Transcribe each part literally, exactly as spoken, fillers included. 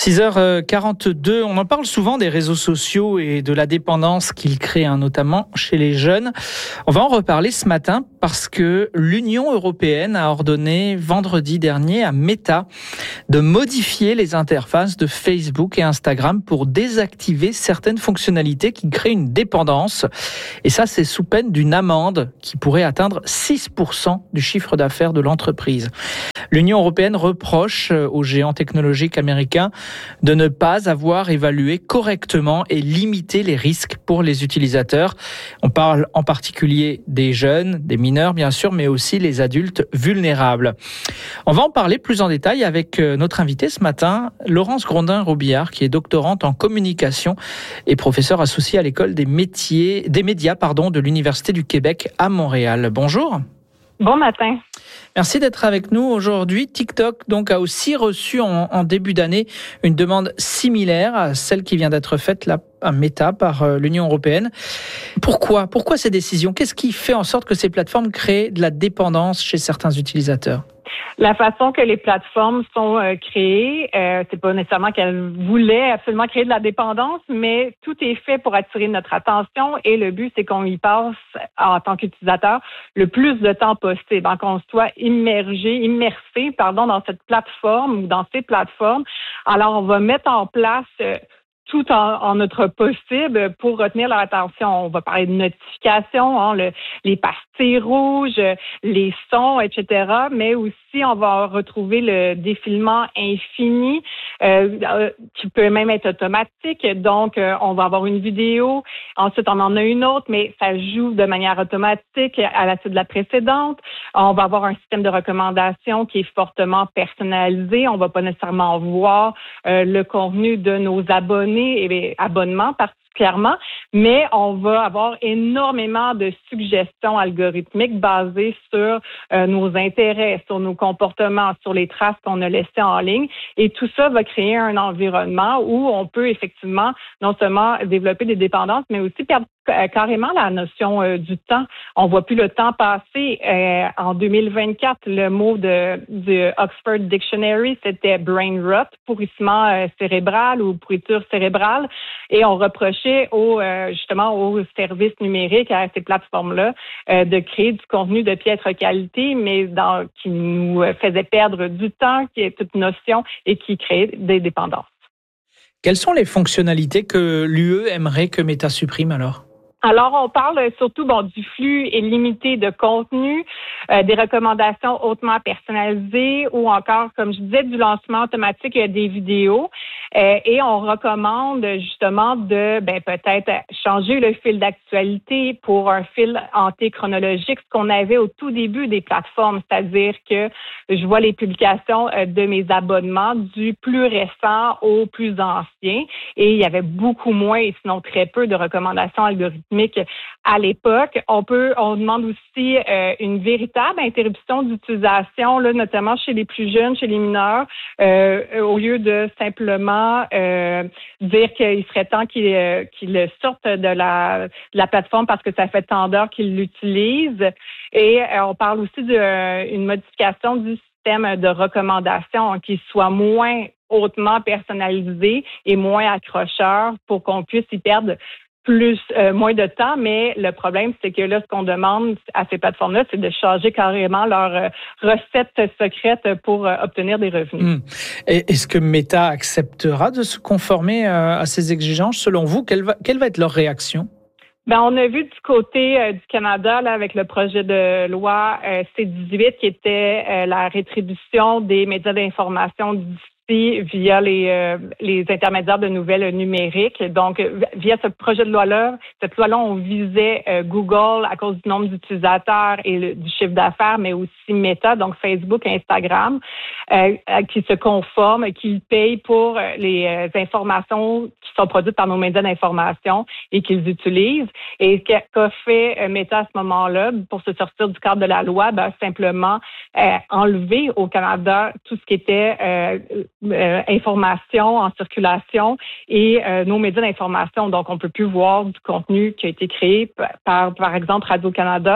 six heures quarante-deux, on en parle souvent des réseaux sociaux et de la dépendance qu'ils créent, hein, notamment chez les jeunes. On va en reparler ce matin parce que l'Union européenne a ordonné vendredi dernier à Meta de modifier les interfaces de Facebook et Instagram pour désactiver certaines fonctionnalités qui créent une dépendance. Et ça, c'est sous peine d'une amende qui pourrait atteindre six pour cent du chiffre d'affaires de l'entreprise. L'Union européenne reproche aux géants technologiques américains de ne pas avoir évalué correctement et limité les risques pour les utilisateurs. On parle en particulier des jeunes, des mineurs bien sûr, mais aussi les adultes vulnérables. On va en parler plus en détail avec notre invitée ce matin, Laurence Grondin-Robillard, qui est doctorante en communication et professeure associée à l'école des métiers, des médias pardon, de l'Université du Québec à Montréal. Bonjour. Bon matin. Merci d'être avec nous aujourd'hui. TikTok donc a aussi reçu en, en début d'année une demande similaire à celle qui vient d'être faite là à Meta par euh, l'Union européenne. Pourquoi Pourquoi ces décisions ? Qu'est-ce qui fait en sorte que ces plateformes créent de la dépendance chez certains utilisateurs ? La façon que les plateformes sont euh, créées, euh, c'est pas nécessairement qu'elles voulaient absolument créer de la dépendance, mais tout est fait pour attirer notre attention et le but, c'est qu'on y passe en tant qu'utilisateur le plus de temps possible, hein, qu'on soit immergé, immersé, pardon, dans cette plateforme ou dans ces plateformes. Alors, on va mettre en place euh, tout en, en notre possible pour retenir leur attention. On va parler de notifications, hein, le, les pastilles rouges, les sons, et cetera. Mais aussi, on va retrouver le défilement infini euh, euh, qui peut même être automatique. Donc, euh, on va avoir une vidéo, ensuite on en a une autre, mais ça joue de manière automatique à la suite de la précédente. On va avoir un système de recommandation qui est fortement personnalisé. On va pas nécessairement voir euh, le contenu de nos abonnés et abonnements particulièrement, mais on va avoir énormément de suggestions algorithmiques basées sur euh, nos intérêts, sur nos comportements, sur les traces qu'on a laissées en ligne. Et tout ça va créer un environnement où on peut effectivement non seulement développer des dépendances, mais aussi perdre carrément la notion euh, du temps. On voit plus le temps passer. Euh, en deux mille vingt-quatre, le mot de, de Oxford Dictionary, c'était brain rot, pourrissement euh, cérébral ou pourriture cérébrale. Et on reprochait au, euh, justement aux services numériques, à ces plateformes-là, euh, de créer du contenu de piètre qualité, mais dans, qui nous faisait perdre du temps, qui est toute notion et qui créait des dépendances. Quelles sont les fonctionnalités que l'U E aimerait que Meta supprime alors ? Alors, on parle surtout bon du flux illimité de contenu, euh, des recommandations hautement personnalisées ou encore, comme je disais, du lancement automatique des vidéos. Euh, et on recommande justement de ben peut-être changer le fil d'actualité pour un fil antéchronologique, ce qu'on avait au tout début des plateformes, c'est-à-dire que je vois les publications de mes abonnements du plus récent au plus ancien et il y avait beaucoup moins, et sinon très peu, de recommandations algorithmiques à l'époque. On peut, on demande aussi euh, une véritable interruption d'utilisation, là, notamment chez les plus jeunes, chez les mineurs, euh, au lieu de simplement Euh, dire qu'il serait temps qu'ils euh, qu'il sortent de la, de la plateforme parce que ça fait tant d'heures qu'ils l'utilisent. Et euh, on parle aussi d'une euh, modification du système de recommandation hein, qui soit moins hautement personnalisé et moins accrocheur pour qu'on puisse y perdre plus euh, moins de temps, mais le problème, c'est que là, ce qu'on demande à ces plateformes-là, c'est de changer carrément leur euh, recette secrète pour euh, obtenir des revenus. Mmh. Et est-ce que Meta acceptera de se conformer euh, à ces exigences? Selon vous, quelle va, quelle va être leur réaction? Ben, on a vu du côté euh, du Canada, là, avec le projet de loi euh, C dix-huit, qui était euh, la rétribution des médias d'information via les, euh, les intermédiaires de nouvelles numériques. Donc, via ce projet de loi-là, cette loi-là, on visait euh, Google à cause du nombre d'utilisateurs et le, du chiffre d'affaires, mais aussi Meta, donc Facebook, Instagram, euh, qui se conforment, qui payent pour les euh, informations qui sont produites par nos médias d'information et qu'ils utilisent. Et ce qu'a fait euh, Meta à ce moment-là, pour se sortir du cadre de la loi, ben, simplement euh, enlever au Canada tout ce qui était euh, Euh, information en circulation et euh, nos médias d'information. Donc, on peut plus voir du contenu qui a été créé par, par exemple, Radio-Canada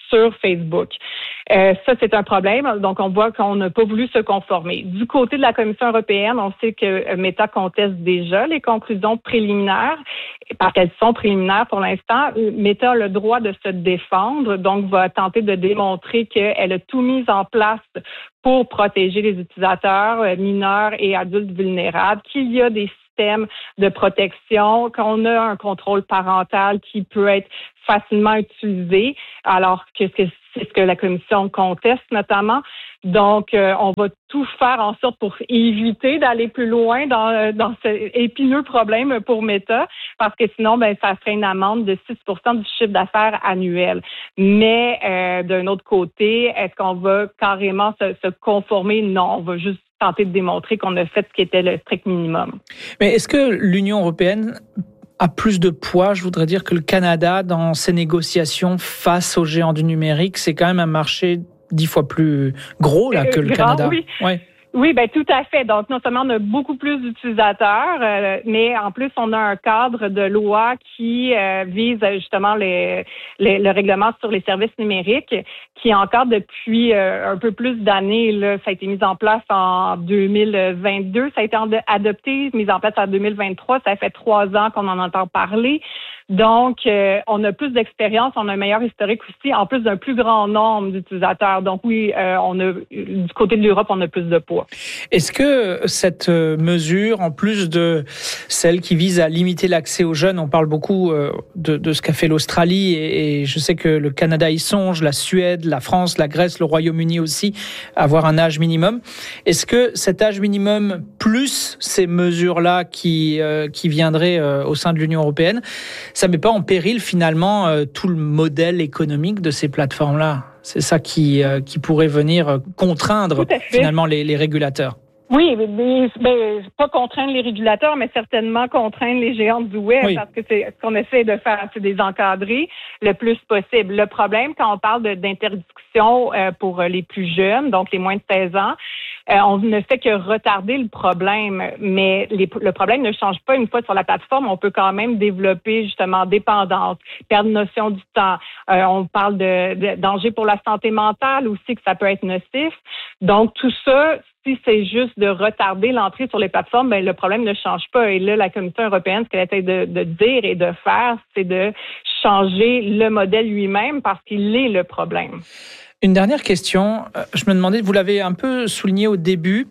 sur Facebook. Euh, ça, c'est un problème. Donc, on voit qu'on n'a pas voulu se conformer. Du côté de la Commission européenne, on sait que Meta conteste déjà les conclusions préliminaires, parce qu'elles sont préliminaires pour l'instant. Meta a le droit de se défendre, donc va tenter de démontrer qu'elle a tout mis en place pour protéger les utilisateurs mineurs et adultes vulnérables, qu'il y a des systèmes de protection, qu'on a un contrôle parental qui peut être facilement utilisé, alors que c'est ce que la Commission conteste notamment. Donc, euh, on va tout faire en sorte pour éviter d'aller plus loin dans, dans ce épineux problème pour Meta, parce que sinon, ben, ça ferait une amende de six pour cent du chiffre d'affaires annuel. Mais euh, d'un autre côté, est-ce qu'on va carrément se, se conformer? Non, on va juste tenter de démontrer qu'on a fait ce qui était le strict minimum. Mais est-ce que l'Union européenne a plus de poids, je voudrais dire, que le Canada dans ses négociations face aux géants du numérique? C'est quand même un marché dix fois plus gros là, que le euh, Canada. Oui. Ouais. Oui, ben tout à fait. Donc, non seulement on a beaucoup plus d'utilisateurs, euh, mais en plus, on a un cadre de loi qui euh, vise justement les, les, le règlement sur les services numériques, qui encore depuis euh, un peu plus d'années, là, ça a été mis en place en deux mille vingt-deux, ça a été adopté, mis en place en deux mille vingt-trois, ça fait trois ans qu'on en entend parler. Donc, euh, on a plus d'expérience, on a un meilleur historique aussi, en plus d'un plus grand nombre d'utilisateurs. Donc oui, euh, on a du côté de l'Europe, on a plus de poids. Est-ce que cette mesure, en plus de celle qui vise à limiter l'accès aux jeunes, on parle beaucoup de, de ce qu'a fait l'Australie et, et je sais que le Canada y songe, la Suède, la France, la Grèce, le Royaume-Uni aussi, avoir un âge minimum. Est-ce que cet âge minimum plus ces mesures-là qui, euh, qui viendraient euh, au sein de l'Union européenne, ça ne met pas en péril finalement euh, tout le modèle économique de ces plateformes-là? C'est ça qui, euh, qui pourrait venir contraindre finalement les, les régulateurs. Oui, mais, mais, mais pas contraindre les régulateurs, mais certainement contraindre les géants du web, oui. Parce que c'est ce qu'on essaie de faire, c'est des encadrer le plus possible. Le problème, quand on parle de, d'interdiction euh, pour les plus jeunes, donc les moins de seize ans, euh, on ne fait que retarder le problème, mais les, le problème ne change pas une fois sur la plateforme. On peut quand même développer justement dépendance, perdre notion du temps. Euh, on parle de, de danger pour la santé mentale aussi, que ça peut être nocif. Donc tout ça, si c'est juste de retarder l'entrée sur les plateformes, ben le problème ne change pas. Et là, la Commission européenne, ce qu'elle essaie de, de dire et de faire, c'est de changer le modèle lui-même parce qu'il est le problème. Une dernière question. Je me demandais, vous l'avez un peu souligné au début,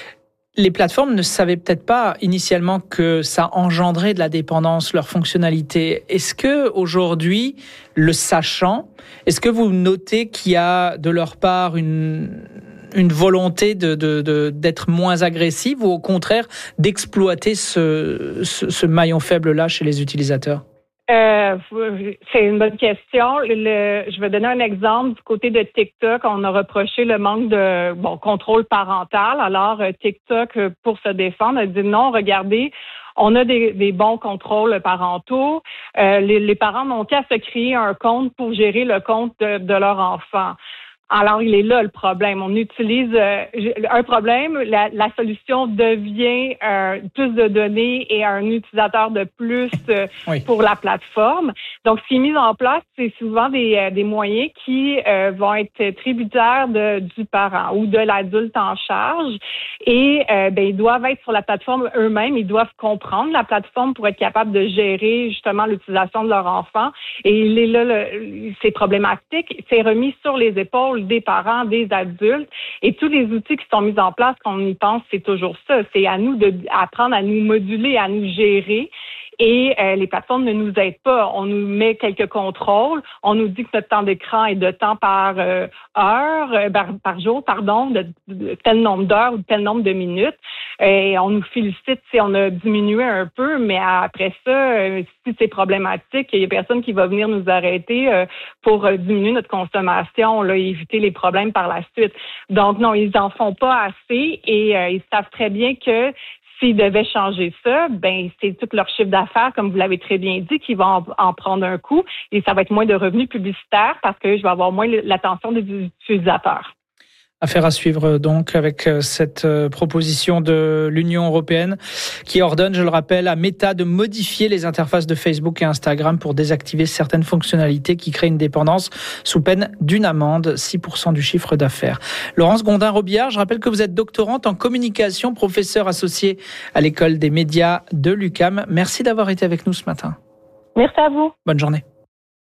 les plateformes ne savaient peut-être pas initialement que ça engendrait de la dépendance, leur fonctionnalité. Est-ce que aujourd'hui, le sachant, est-ce que vous notez qu'il y a de leur part une une volonté de, de, de, d'être moins agressive ou au contraire d'exploiter ce, ce, ce maillon faible-là chez les utilisateurs? Euh, c'est une bonne question. Le, je vais donner un exemple. Du côté de TikTok, on a reproché le manque de bon contrôle parental. Alors, TikTok, pour se défendre, a dit non, regardez, on a des, des bons contrôles parentaux. Euh, les, les parents n'ont qu'à se créer un compte pour gérer le compte de, de leur enfant. Alors, il est là le problème. On utilise euh, un problème, la, la solution devient euh, plus de données et un utilisateur de plus euh, oui. pour la plateforme. Donc, ce qui est mis en place, c'est souvent des, euh, des moyens qui euh, vont être tributaires de, du parent ou de l'adulte en charge. Et euh, ben, ils doivent être sur la plateforme eux-mêmes. Ils doivent comprendre la plateforme pour être capables de gérer justement l'utilisation de leur enfant. Et il est là, le, c'est problématique. C'est remis sur les épaules des parents, des adultes, et tous les outils qui sont mis en place, quand on y pense, c'est toujours ça. C'est à nous d'apprendre à nous moduler, à nous gérer. Et euh, les plateformes ne nous aident pas. On nous met quelques contrôles. On nous dit que notre temps d'écran est de temps par euh, heure, euh, par, par jour, pardon, de, de tel nombre d'heures ou de tel nombre de minutes. Et on nous félicite si on a diminué un peu, mais après ça, euh, si c'est problématique, il y a personne qui va venir nous arrêter euh, pour euh, diminuer notre consommation, là, et éviter les problèmes par la suite. Donc non, ils en font pas assez et euh, ils savent très bien que s'ils devaient changer ça, ben c'est tout leur chiffre d'affaires, comme vous l'avez très bien dit, qui va en, en prendre un coup et ça va être moins de revenus publicitaires parce que je vais avoir moins l'attention des utilisateurs. Affaire à suivre donc avec cette proposition de l'Union européenne qui ordonne, je le rappelle, à Meta de modifier les interfaces de Facebook et Instagram pour désactiver certaines fonctionnalités qui créent une dépendance sous peine d'une amende, six pour cent du chiffre d'affaires. Laurence Gondin-Robillard, je rappelle que vous êtes doctorante en communication, professeure associée à l'école des médias de l'U Q A M. Merci d'avoir été avec nous ce matin. Merci à vous. Bonne journée.